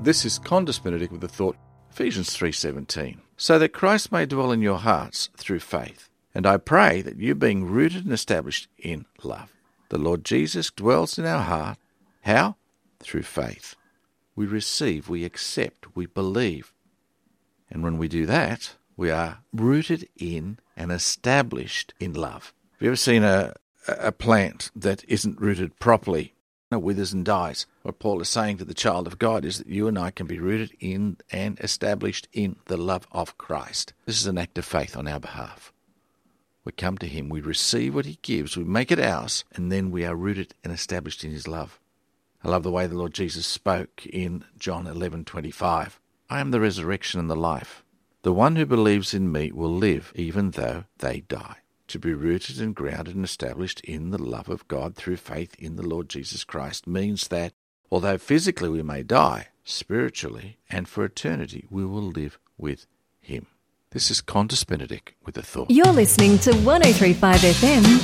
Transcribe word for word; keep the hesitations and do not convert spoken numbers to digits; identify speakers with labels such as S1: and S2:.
S1: This is Condus Benedict with the thought, Ephesians three seventeen, so that Christ may dwell in your hearts through faith. And I pray that you, being rooted and established in love. The Lord Jesus dwells in our heart. How? Through faith. We receive, we accept, we believe. And when we do that, we are rooted in and established in love. Have you ever seen a, a plant that isn't rooted properly? It withers and dies. What Paul is saying to the child of God is that you and I can be rooted in and established in the love of Christ. This is an act of faith on our behalf. We come to him, we receive what he gives, we make it ours, and then we are rooted and established in his love. I love the way the Lord Jesus spoke in John eleven twenty-five. I am the resurrection and the life. The one who believes in me will live even though they die. To be rooted and grounded and established in the love of God through faith in the Lord Jesus Christ means that, although physically we may die, spiritually and for eternity we will live with him. This is Condus Benedict with a thought.
S2: You're listening to one oh three point five F M